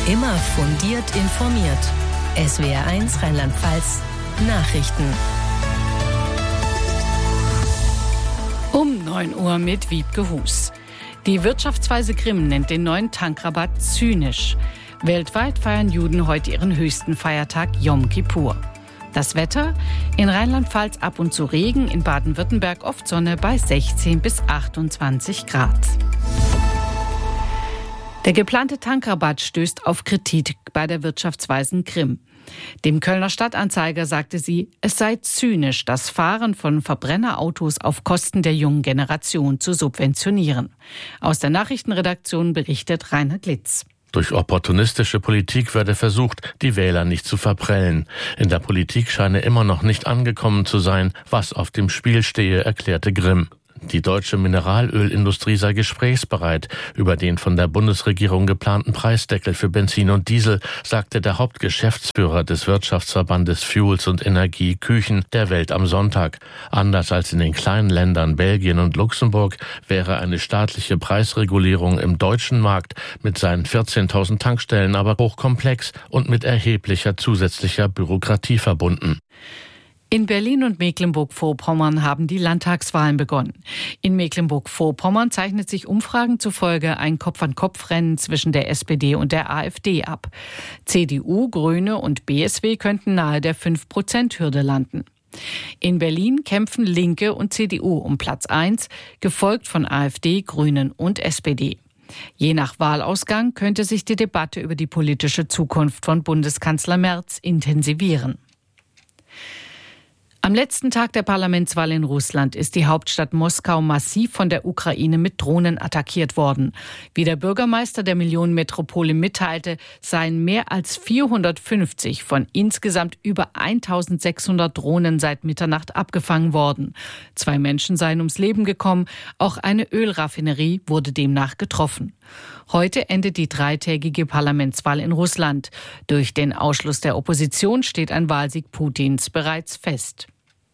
Immer fundiert informiert. SWR1 Rheinland-Pfalz Nachrichten. Um 9 Uhr mit Wiebke Hus. Die Wirtschaftsweise Grimm nennt den neuen Tankrabatt zynisch. Weltweit feiern Juden heute ihren höchsten Feiertag Yom Kippur. Das Wetter? In Rheinland-Pfalz ab und zu Regen, in Baden-Württemberg oft Sonne bei 16 bis 28 Grad. Der geplante Tankrabatt stößt auf Kritik bei der Wirtschaftsweisen Grimm. Dem Kölner Stadtanzeiger sagte sie, es sei zynisch, das Fahren von Verbrennerautos auf Kosten der jungen Generation zu subventionieren. Aus der Nachrichtenredaktion berichtet Rainer Glitz. Durch opportunistische Politik werde versucht, die Wähler nicht zu verprellen. In der Politik scheine immer noch nicht angekommen zu sein, was auf dem Spiel stehe, erklärte Grimm. Die deutsche Mineralölindustrie sei gesprächsbereit. Über den von der Bundesregierung geplanten Preisdeckel für Benzin und Diesel sagte der Hauptgeschäftsführer des Wirtschaftsverbandes Fuels und Energie Küchen der Welt am Sonntag. Anders als in den kleinen Ländern Belgien und Luxemburg wäre eine staatliche Preisregulierung im deutschen Markt mit seinen 14.000 Tankstellen aber hochkomplex und mit erheblicher zusätzlicher Bürokratie verbunden. In Berlin und Mecklenburg-Vorpommern haben die Landtagswahlen begonnen. In Mecklenburg-Vorpommern zeichnet sich Umfragen zufolge ein Kopf-an-Kopf-Rennen zwischen der SPD und der AfD ab. CDU, Grüne und BSW könnten nahe der 5%-Hürde landen. In Berlin kämpfen Linke und CDU um Platz 1, gefolgt von AfD, Grünen und SPD. Je nach Wahlausgang könnte sich die Debatte über die politische Zukunft von Bundeskanzler Merz intensivieren. Am letzten Tag der Parlamentswahl in Russland ist die Hauptstadt Moskau massiv von der Ukraine mit Drohnen attackiert worden. Wie der Bürgermeister der Millionenmetropole mitteilte, seien mehr als 450 von insgesamt über 1600 Drohnen seit Mitternacht abgefangen worden. 2 Menschen seien ums Leben gekommen, auch eine Ölraffinerie wurde demnach getroffen. Heute endet die 3-tägige Parlamentswahl in Russland. Durch den Ausschluss der Opposition steht ein Wahlsieg Putins bereits fest.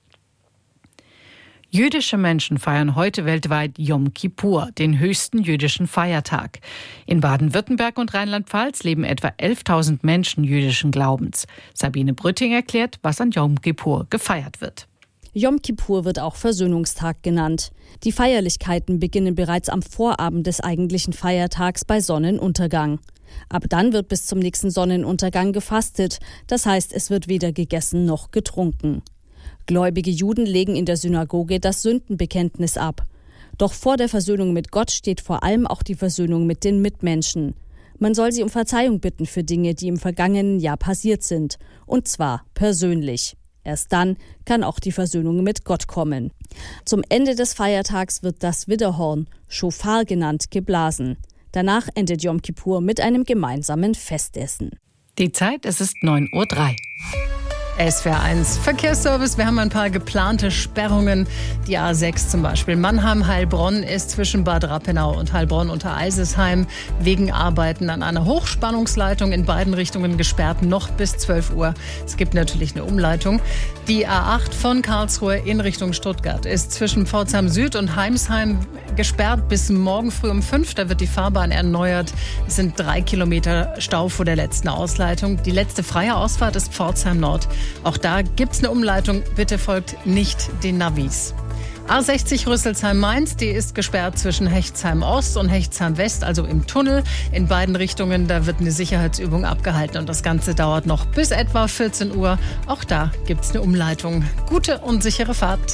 Jüdische Menschen feiern heute weltweit Yom Kippur, den höchsten jüdischen Feiertag. In Baden-Württemberg und Rheinland-Pfalz leben etwa 11.000 Menschen jüdischen Glaubens. Sabine Brütting erklärt, was an Yom Kippur gefeiert wird. Yom Kippur wird auch Versöhnungstag genannt. Die Feierlichkeiten beginnen bereits am Vorabend des eigentlichen Feiertags bei Sonnenuntergang. Ab dann wird bis zum nächsten Sonnenuntergang gefastet. Das heißt, es wird weder gegessen noch getrunken. Gläubige Juden legen in der Synagoge das Sündenbekenntnis ab. Doch vor der Versöhnung mit Gott steht vor allem auch die Versöhnung mit den Mitmenschen. Man soll sie um Verzeihung bitten für Dinge, die im vergangenen Jahr passiert sind. Und zwar persönlich. Erst dann kann auch die Versöhnung mit Gott kommen. Zum Ende des Feiertags wird das Widderhorn, Schofar genannt, geblasen. Danach endet Yom Kippur mit einem gemeinsamen Festessen. Die Zeit, es ist 9:03 Uhr. SWR1 Verkehrsservice. Wir haben ein paar geplante Sperrungen. Die A6 zum Beispiel. Mannheim-Heilbronn ist zwischen Bad Rappenau und Heilbronn unter Eisesheim wegen Arbeiten an einer Hochspannungsleitung in beiden Richtungen gesperrt, noch bis 12 Uhr. Es gibt natürlich eine Umleitung. Die A8 von Karlsruhe in Richtung Stuttgart ist zwischen Pforzheim Süd und Heimsheim gesperrt bis morgen früh um 5. Da wird die Fahrbahn erneuert. Es sind 3 Kilometer Stau vor der letzten Ausleitung. Die letzte freie Ausfahrt ist Pforzheim Nord. Auch da gibt's eine Umleitung. Bitte folgt nicht den Navis. A60 Rüsselsheim-Mainz, die ist gesperrt zwischen Hechtsheim Ost und Hechtsheim West, also im Tunnel. In beiden Richtungen, da wird eine Sicherheitsübung abgehalten und das Ganze dauert noch bis etwa 14 Uhr. Auch da gibt's eine Umleitung. Gute und sichere Fahrt.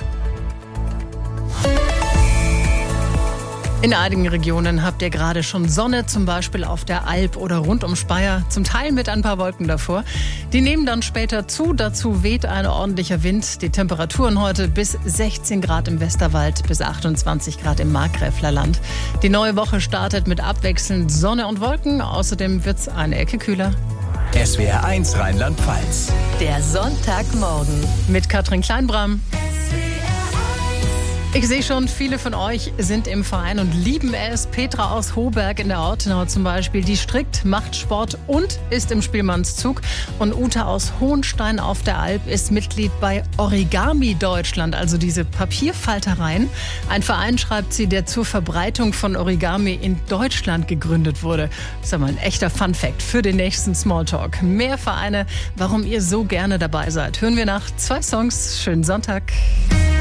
In einigen Regionen habt ihr gerade schon Sonne, zum Beispiel auf der Alp oder rund um Speyer, zum Teil mit ein paar Wolken davor. Die nehmen dann später zu, dazu weht ein ordentlicher Wind. Die Temperaturen heute bis 16 Grad im Westerwald, bis 28 Grad im Markgräflerland. Die neue Woche startet mit abwechselnd Sonne und Wolken, außerdem wird's eine Ecke kühler. SWR1 Rheinland-Pfalz. Der Sonntagmorgen Mit Katrin Kleinbram. Ich sehe schon, viele von euch sind im Verein und lieben es. Petra aus Hohberg in der Ortenau zum Beispiel, die strickt, macht Sport und ist im Spielmannszug. Und Uta aus Hohenstein auf der Alp ist Mitglied bei Origami Deutschland, also diese Papierfaltereien. Ein Verein, schreibt sie, der zur Verbreitung von Origami in Deutschland gegründet wurde. Das ist aber ein echter Funfact für den nächsten Smalltalk. Mehr Vereine, warum ihr so gerne dabei seid, hören wir nach 2 Songs. Schönen Sonntag.